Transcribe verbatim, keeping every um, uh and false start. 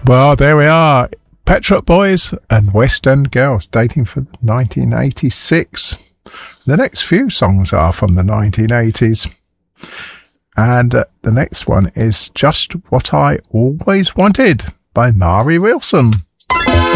Well, there we are. Pet Shop Boys and West End Girls, dating from nineteen eighty-six. The next few songs are from the nineteen eighties. And uh, the next one is Just What I Always Wanted by Mari Wilson.